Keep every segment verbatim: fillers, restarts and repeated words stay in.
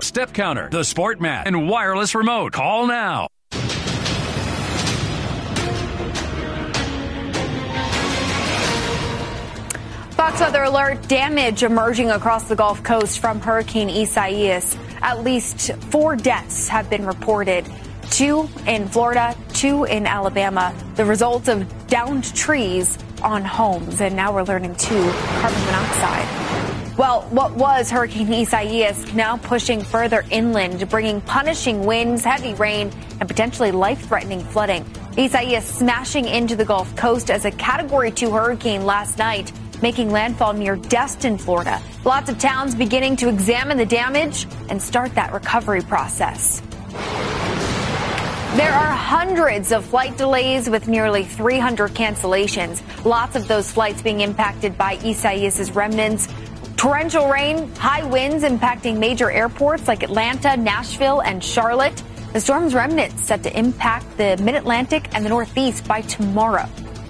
step counter, the sport mat, and wireless remote. Call now. Fox Weather Alert, damage emerging across the Gulf Coast from Hurricane Isaias. At least four deaths have been reported. Two in Florida, two in Alabama. The result of downed trees on homes. And now we're learning, too, carbon monoxide. Well, what was Hurricane Isaias now pushing further inland, bringing punishing winds, heavy rain, and potentially life-threatening flooding. Isaias smashing into the Gulf Coast as a Category two hurricane last night, making landfall near Destin, Florida. Lots of towns beginning to examine the damage and start that recovery process. There are hundreds of flight delays with nearly three hundred cancellations. Lots of those flights being impacted by Isaias' remnants. Torrential rain, high winds impacting major airports like Atlanta, Nashville, and Charlotte. The storm's remnants set to impact the Mid-Atlantic and the Northeast by tomorrow.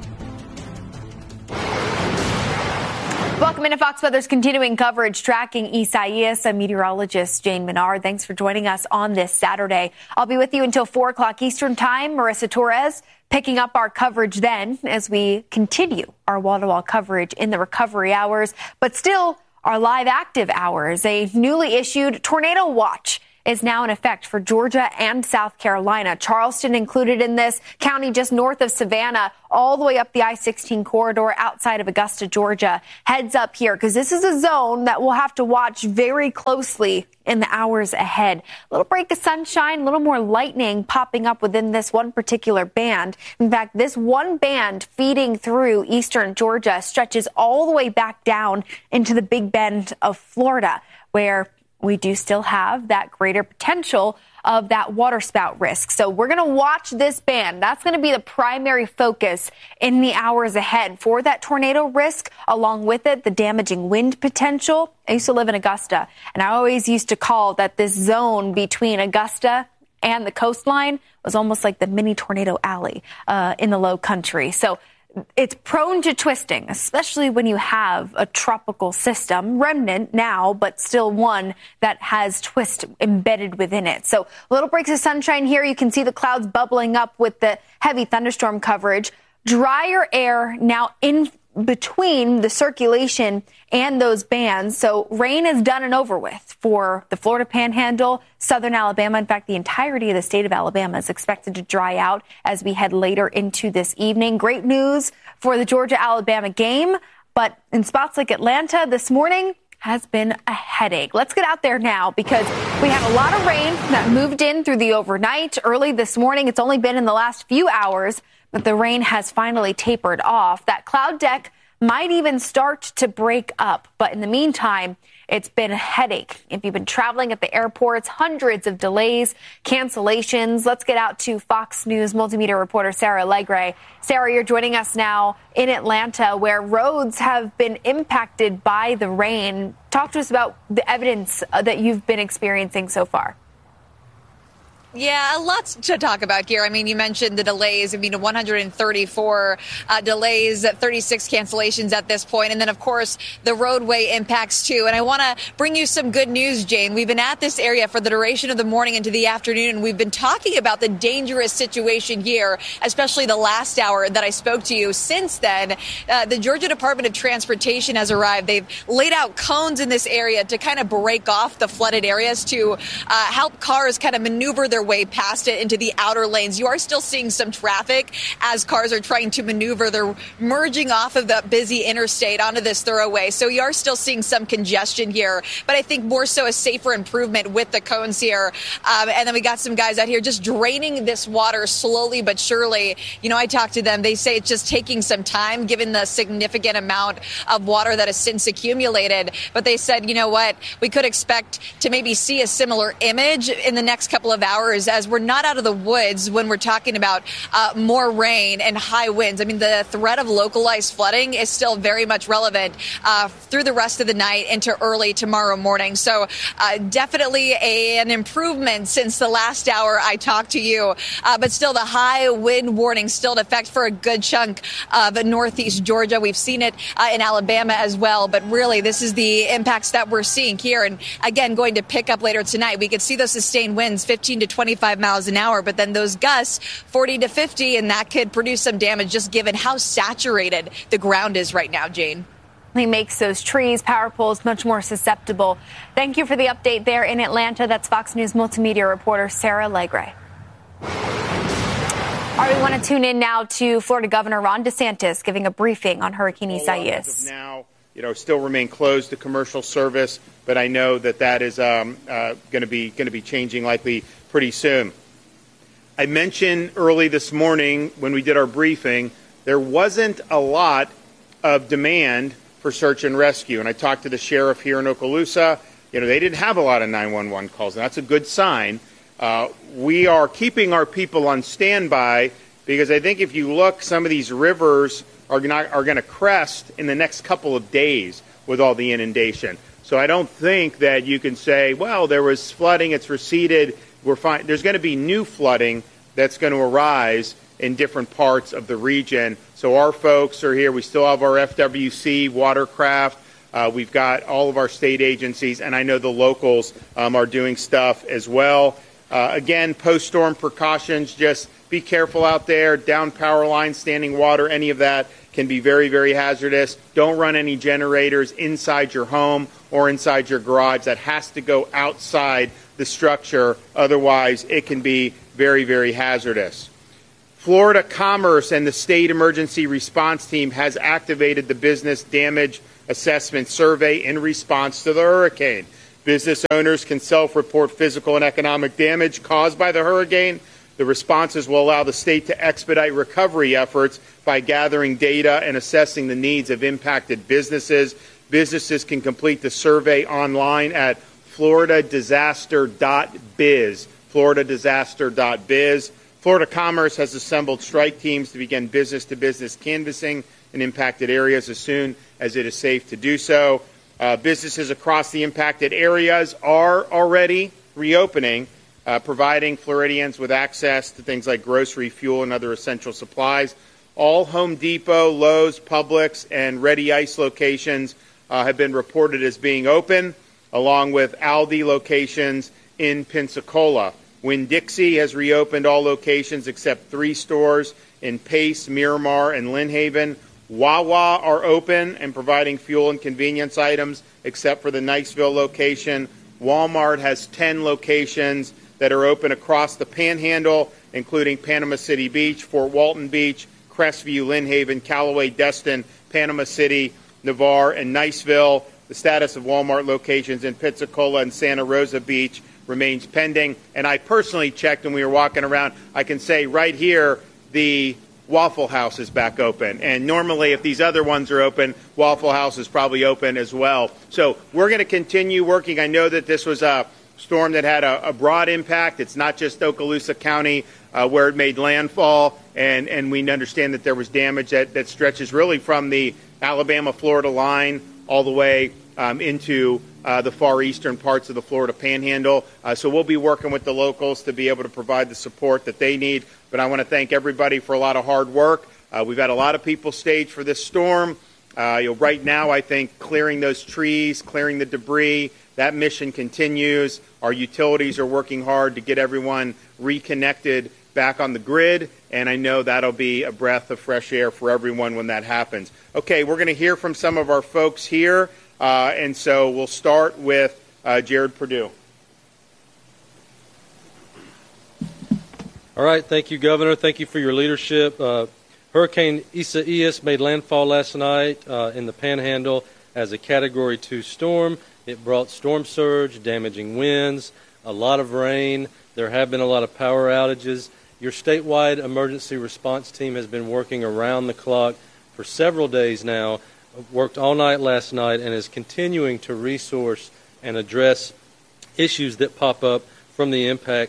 Welcome into Fox Weather's continuing coverage tracking Isaias. I'm meteorologist Jane Menard. Thanks for joining us on this Saturday. I'll be with you until four o'clock Eastern Time. Marissa Torres picking up our coverage then as we continue our wall-to-wall coverage in the recovery hours, but still our live active hours. A newly issued tornado watch is now in effect for Georgia and South Carolina. Charleston included in this, county just north of Savannah, all the way up the I sixteen corridor outside of Augusta, Georgia. Heads up here, because this is a zone that we'll have to watch very closely in the hours ahead. A little break of sunshine, a little more lightning popping up within this one particular band. In fact, this one band feeding through eastern Georgia stretches all the way back down into the Big Bend of Florida, where we do still have that greater potential of that waterspout risk. So we're going to watch this band. That's going to be the primary focus in the hours ahead for that tornado risk. Along with it, the damaging wind potential. I used to live in Augusta, and I always used to call that this zone between Augusta and the coastline was almost like the mini tornado alley uh, in the low country. So it's prone to twisting, especially when you have a tropical system, remnant now, but still one that has twist embedded within it. So little breaks of sunshine here. You can see the clouds bubbling up with the heavy thunderstorm coverage. Drier air now in between the circulation and those bands. So rain is done and over with for the Florida Panhandle, southern Alabama. In fact, the entirety of the state of Alabama is expected to dry out as we head later into this evening. Great news for the Georgia-Alabama game, but in spots like Atlanta this morning has been a headache. Let's get out there now because we had a lot of rain that moved in through the overnight. Early this morning, it's only been in the last few hours, but the rain has finally tapered off. That cloud deck might even start to break up. But in the meantime, it's been a headache. If you've been traveling at the airports, hundreds of delays, cancellations. Let's get out to Fox News multimedia reporter Sarah Allegre. Sarah, you're joining us now in Atlanta, where roads have been impacted by the rain. Talk to us about the evidence that you've been experiencing so far. Yeah, lots to talk about here. I mean, you mentioned the delays. I mean, one hundred thirty-four uh, delays, thirty-six cancellations at this point. And then, of course, the roadway impacts, too. And I want to bring you some good news, Jane. We've been at this area for the duration of the morning into the afternoon, and we've been talking about the dangerous situation here, especially the last hour that I spoke to you. Since then, uh, the Georgia Department of Transportation has arrived. They've laid out cones in this area to kind of break off the flooded areas to uh, help cars kind of maneuver their way past it into the outer lanes. You are still seeing some traffic as cars are trying to maneuver. They're merging off of the busy interstate onto this thoroughway. So you are still seeing some congestion here, but I think more so a safer improvement with the cones here. Um, and then we got some guys out here just draining this water slowly but surely. You know, I talked to them. They say it's just taking some time given the significant amount of water that has since accumulated. But they said, you know what, we could expect to maybe see a similar image in the next couple of hours hours, as we're not out of the woods when we're talking about uh, more rain and high winds. I mean, the threat of localized flooding is still very much relevant uh, through the rest of the night into early tomorrow morning. So uh, definitely a, an improvement since the last hour I talked to you. Uh, but still, the high wind warning still in effect for a good chunk of northeast Georgia. We've seen it uh, in Alabama as well. But really, this is the impacts that we're seeing here. And again, going to pick up later tonight. We could see those sustained winds fifteen to twenty-five miles an hour, but then those gusts forty to fifty, and that could produce some damage just given how saturated the ground is right now, Jane. He makes those trees, power poles much more susceptible. Thank you for the update there in Atlanta. That's Fox News multimedia reporter Sarah Legre. All right, we want to tune in now to Florida Governor Ron DeSantis giving a briefing on Hurricane Isaias. Now, you know, still remain closed to commercial service, but I know that that is um, uh, going to be going to be changing likely pretty soon. I mentioned early this morning when we did our briefing, there wasn't a lot of demand for search and rescue. And I talked to the sheriff here in Okaloosa. You know, they didn't have a lot of nine one one calls, and that's a good sign. Uh, we are keeping our people on standby because I think if you look, some of these rivers are not, are going to crest in the next couple of days with all the inundation. So I don't think that you can say, well, there was flooding, it's receded, we're fine. There's going to be new flooding that's going to arise in different parts of the region. So our folks are here. We still have our F W C, watercraft. Uh, we've got all of our state agencies, and I know the locals um, are doing stuff as well. Uh, again, post-storm precautions, just be careful out there. Down power lines, standing water, any of that can be very, very hazardous. Don't run any generators inside your home or inside your garage. That has to go outside the structure. Otherwise, it can be very, very hazardous. Florida Commerce and the State Emergency Response Team has activated the Business Damage Assessment Survey in response to the hurricane. Business owners can self-report physical and economic damage caused by the hurricane. The responses will allow the state to expedite recovery efforts by gathering data and assessing the needs of impacted businesses. Businesses can complete the survey online at florida disaster dot biz, florida disaster dot biz. Florida Commerce has assembled strike teams to begin business-to-business canvassing in impacted areas as soon as it is safe to do so. Uh, businesses across the impacted areas are already reopening, uh, providing Floridians with access to things like grocery, fuel, and other essential supplies. All Home Depot, Lowe's, Publix, and Ready Ice locations uh, have been reported as being open, along with Aldi locations in Pensacola. Winn-Dixie has reopened all locations except three stores in Pace, Miramar, and Lynn Haven. Wawa are open and providing fuel and convenience items except for the Niceville location. Walmart has ten locations that are open across the Panhandle, including Panama City Beach, Fort Walton Beach, Crestview, Lynn Haven, Callaway, Destin, Panama City, Navarre, and Niceville. The status of Walmart locations in Pensacola and Santa Rosa Beach remains pending. And I personally checked when we were walking around. I can say right here the Waffle House is back open. And normally if these other ones are open, Waffle House is probably open as well. So we're going to continue working. I know that this was a storm that had a, a broad impact. It's not just Okaloosa County uh, where it made landfall. And, and we understand that there was damage that, that stretches really from the Alabama-Florida line all the way um, into uh, the far eastern parts of the Florida Panhandle. Uh, so we'll be working with the locals to be able to provide the support that they need. But I want to thank everybody for a lot of hard work. Uh, we've had a lot of people staged for this storm. Uh, you know, right now, I think clearing those trees, clearing the debris, that mission continues. Our utilities are working hard to get everyone reconnected back on the grid, and I know that'll be a breath of fresh air for everyone when that happens. Okay, we're going to hear from some of our folks here, uh, and so we'll start with uh, Jared Perdue. All right, thank you, Governor. Thank you for your leadership. Uh, Hurricane Isaias made landfall last night uh, in the Panhandle as a Category two storm. It brought storm surge, damaging winds, a lot of rain. There have been a lot of power outages. Your statewide emergency response team has been working around the clock for several days now, worked all night last night, and is continuing to resource and address issues that pop up from the impacts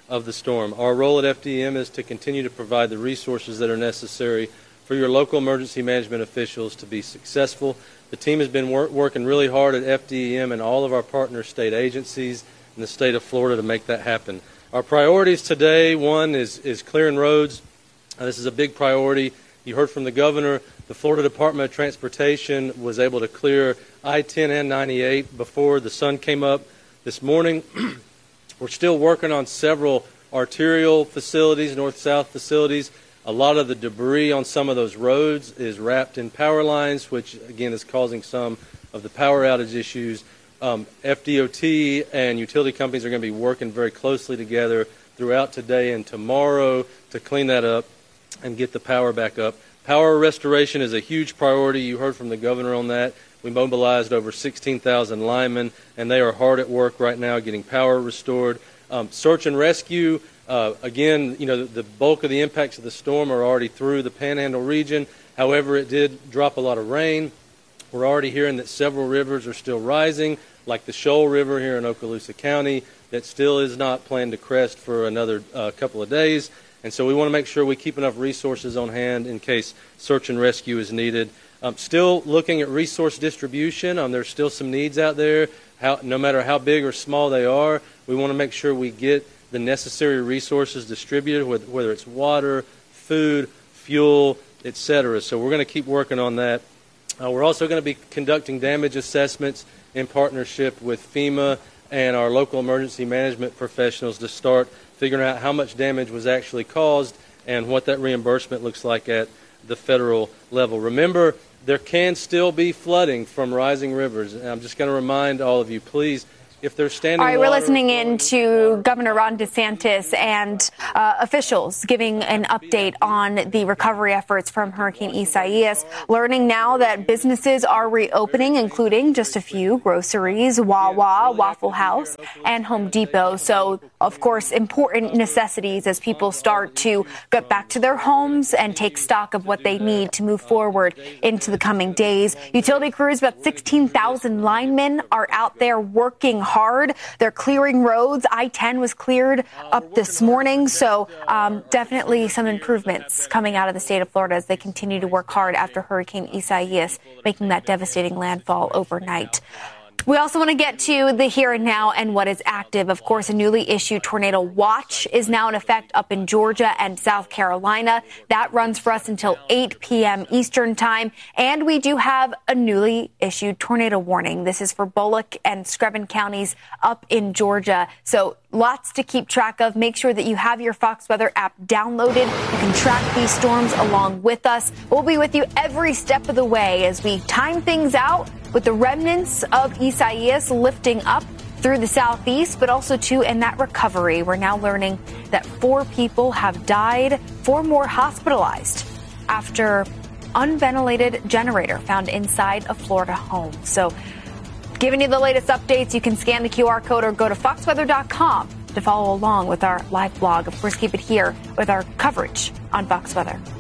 of the storm. Our role at F D E M is to continue to provide the resources that are necessary for your local emergency management officials to be successful. The team has been wor- working really hard at F D E M and all of our partner state agencies in the state of Florida to make that happen. Our priorities today, one is, is clearing roads. Uh, this is a big priority. You heard from the governor. The Florida Department of Transportation was able to clear I ten and ninety-eight before the sun came up this morning. We're still working on several arterial facilities, north-south facilities. A lot of the debris on some of those roads is wrapped in power lines, which, again, is causing some of the power outage issues. Um, F D O T and utility companies are going to be working very closely together throughout today and tomorrow to clean that up and get the power back up. Power restoration is a huge priority. You heard from the governor on that. We mobilized over sixteen thousand linemen, and they are hard at work right now getting power restored. Um, search and rescue, uh, again, you know, the, the bulk of the impacts of the storm are already through the Panhandle region. However, it did drop a lot of rain. We're already hearing that several rivers are still rising, like the Shoal River here in Okaloosa County, that still is not planned to crest for another uh, couple of days. And so we want to make sure we keep enough resources on hand in case search and rescue is needed. Um, still looking at resource distribution. Um, there's still some needs out there. How, no matter how big or small they are, we want to make sure we get the necessary resources distributed, whether it's water, food, fuel, et cetera. So we're going to keep working on that. Uh, we're also going to be conducting damage assessments in partnership with FEMA and our local emergency management professionals to start figuring out how much damage was actually caused and what that reimbursement looks like at the federal level. Remember, there can still be flooding from rising rivers. And I'm just going to remind all of you, please, if they're standing. All right, water, we're listening in to Governor Ron DeSantis and uh, officials giving an update on the recovery efforts from Hurricane Isaias. Learning now that businesses are reopening, including just a few groceries, Wawa, Waffle House, and Home Depot. So, of course, important necessities as people start to get back to their homes and take stock of what they need to move forward into the coming days. Utility crews, about sixteen thousand linemen, are out there working hard. They're clearing roads. I ten was cleared up this morning. So um, definitely some improvements coming out of the state of Florida as they continue to work hard after Hurricane Isaias making that devastating landfall overnight. We also want to get to the here and now and what is active. Of course, a newly issued tornado watch is now in effect up in Georgia and South Carolina. That runs for us until eight p.m. Eastern time. And we do have a newly issued tornado warning. This is for Bullock and Screven counties up in Georgia. So lots to keep track of. Make sure that you have your Fox Weather app downloaded. You can track these storms along with us. We'll be with you every step of the way as we time things out with the remnants of Isaias lifting up through the southeast, but also, too, in that recovery. We're now learning that four people have died, four more hospitalized after unventilated generator found inside a Florida home. So giving you the latest updates, you can scan the Q R code or go to fox weather dot com to follow along with our live blog. Of course, keep it here with our coverage on Fox Weather.